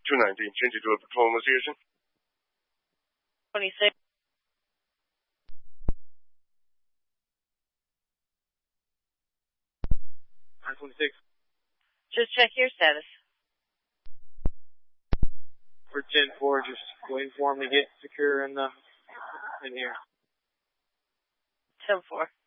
219, change it to a patrol investigation. 26. I-26. Just check your status. For 10-4, just waiting for him to get secure in here. 10-4.